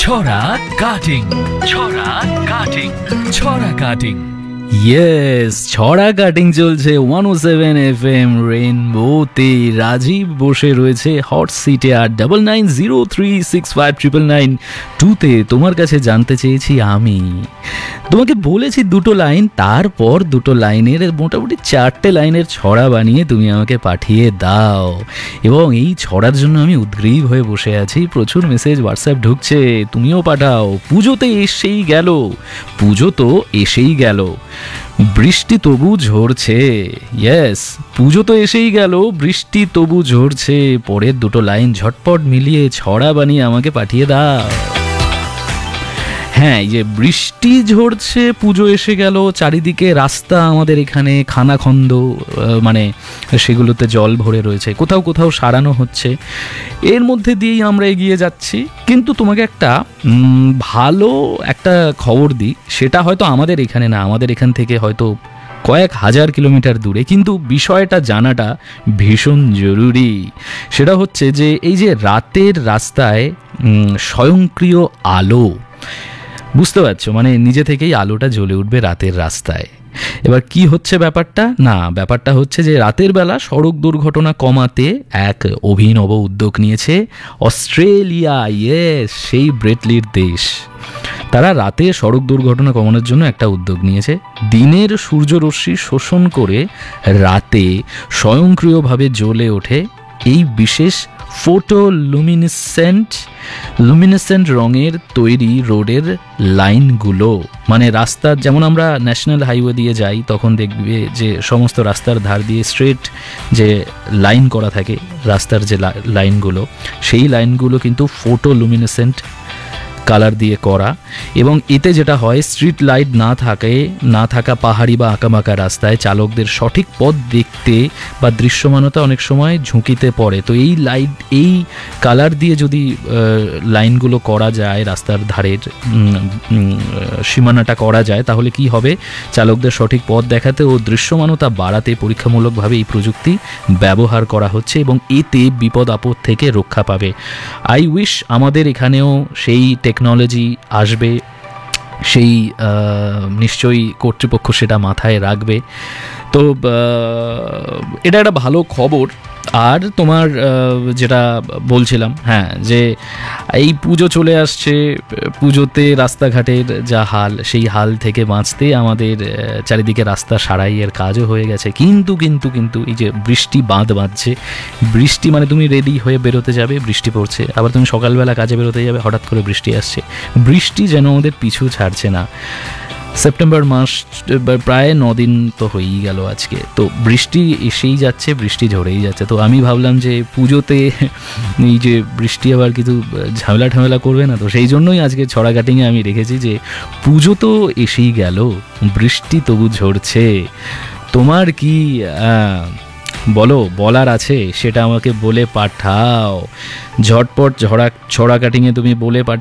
ছড়া কাটিং, ছড়া কাটিং, ছড়া কাটিং। ইয়েস, ছড়া কাটিং চলছে 107 FM রেইনবোতে। রাজীব বসে রয়েছে হট সিটে আর 9903659992 তোমার কাছে জানতে চেয়েছি আমি। তোমাকে বলেছি দুটো লাইন, তারপর দুটো লাইনের মোটামুটি 4টে লাইনের ছড়া বানিয়ে তুমি আমাকে পাঠিয়ে দাও। এবং এই ছড়ার জন্য আমি উদ্গ্রীব হয়ে বসে আছি। প্রচুর মেসেজ হোয়াটসঅ্যাপ ঢুকছে, তুমিও পাঠাও। পুজোতে এসেই গেল, পুজো তো এসেই গেল, বৃষ্টি তবু ঝরছে। ইয়েস, পুজো তো এসেই গেল, বৃষ্টি তবু ঝরছে। পরের দুটো লাইন ঝটপট মিলিয়ে ছড়া বানিয়ে আমাকে পাঠিয়ে দাও। হ্যাঁ, এই যে বৃষ্টি ঝরছে, পুজো এসে গেল, চারিদিকে রাস্তা আমাদের এখানে খানাখন্দ, মানে সেগুলোতে জল ভরে রয়েছে, কোথাও কোথাও সারানো হচ্ছে। এর মধ্যে দিয়েই আমরা এগিয়ে যাচ্ছি। কিন্তু তোমাকে একটা ভালো একটা খবর দিই, সেটা হয়তো আমাদের এখানে না, আমাদের এখান থেকে হয়তো কয়েক হাজার কিলোমিটার দূরে, কিন্তু বিষয়টা জানাটা ভীষণ জরুরি। সেটা হচ্ছে যে এই যে রাতের রাস্তায় স্বয়ংক্রিয় আলো, বুঝতে পারছো, মানে নিজে থেকেই আলোটা জ্বলে উঠবে রাতের রাস্তায়। এবার কি হচ্ছে ব্যাপারটা? না, ব্যাপারটা হচ্ছে যে রাতের বেলা সড়ক দুর্ঘটনা কমাতে এক অভিনব উদ্যোগ নিয়েছে অস্ট্রেলিয়া। ইয়েস, সেই ব্রেটলির দেশ। তারা রাতে সড়ক দুর্ঘটনা কমানোর জন্য একটা উদ্যোগ নিয়েছে। দিনের সূর্যরশ্মি শোষণ করে রাতে স্বয়ংক্রিয়ভাবে জ্বলে ওঠে এই বিশেষ লুমিনেসেন্ট রঙের তৈরি রোডের লাইনগুলো। মানে রাস্তার, যেমন আমরা ন্যাশনাল হাইওয়ে দিয়ে যাই তখন দেখবে যে সমস্ত রাস্তার ধার দিয়ে স্ট্রেট যে লাইন করা থাকে, রাস্তার যে লাইনগুলো, সেই লাইনগুলো কিন্তু ফটোলুমিনেসেন্ট কালার দিয়ে করা। এবং এতে যেটা হয়, স্ট্রিট লাইট না থাকা পাহাড়ি বা আঁকাবাঁকা রাস্তায় চালকদের সঠিক পথ দেখতে বা দৃশ্যমানতা অনেক সময় ঝুঁকিতে পড়ে। তো এই কালার দিয়ে যদি লাইনগুলো করা যায়, রাস্তার ধারের সীমানাটা করা যায়, তাহলে কি হবে, চালকদের সঠিক পথ দেখাতে ও দৃশ্যমানতা বাড়াতে পরীক্ষামূলকভাবে এই প্রযুক্তি ব্যবহার করা হচ্ছে এবং এতে বিপদ আপদ থেকে রক্ষা পাবে। আই উইশ আমাদের এখানেও সেই টেকনোলজি আসবে, সেই নিশ্চয়ই কর্তৃপক্ষ সেটা মাথায় রাখবে। তো এটা একটা ভালো খবর। আর তোমার যেটা বলছিলাম, হ্যাঁ, যে এই পুজো চলে আসছে, পুজোতে রাস্তাঘাটের যা হাল, সেই হাল থেকে বাঁচতে আমাদের চারিদিকে রাস্তা সারাইয়ের কাজও হয়ে গেছে। কিন্তু কিন্তু কিন্তু এই যে বৃষ্টি বাঁধছে, বৃষ্টি মানে তুমি রেডি হয়ে বেরোতে যাবে, বৃষ্টি পড়ছে, আবার তুমি সকালবেলা কাজে বেরোতে যাবে, হঠাৎ করে বৃষ্টি আসছে। বৃষ্টি যেন আমাদের পিছু ছাড়ছে না। সেপ্টেম্বর মাস প্রায় 9 দিন তো হয়েই গেল আজকে, তো বৃষ্টি এসেই যাচ্ছে, বৃষ্টি ঝরেই যাচ্ছে। তো আমি ভাবলাম যে পুজোতে এই যে বৃষ্টি আবার কিছু ঝামেলা করবে না, তো সেই জন্যই আজকে ছড়া কাটিংয়ে আমি রেখেছি যে পুজো তো এসেই গেল, বৃষ্টি তবু ঝরছে। তোমার কি বলার আছে সেটা আমাকে বলে পাঠাও। ঝটপট ছড়া কাটিংয়ে তুমি বলে পাঠাও।